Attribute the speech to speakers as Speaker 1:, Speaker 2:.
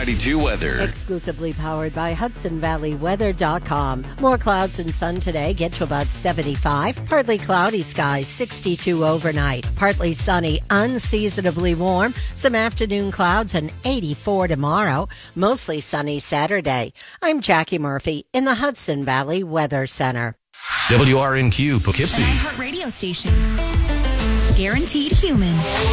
Speaker 1: 92 weather.
Speaker 2: Exclusively powered by HudsonValleyWeather.com. More clouds and sun today, get to about 75. Partly cloudy skies, 62 overnight. Partly sunny, unseasonably warm. Some afternoon clouds and 84 tomorrow. Mostly sunny Saturday. I'm Jackie Murphy in the Hudson Valley Weather Center.
Speaker 1: WRNQ Poughkeepsie.
Speaker 3: An iHeart radio station. Guaranteed human.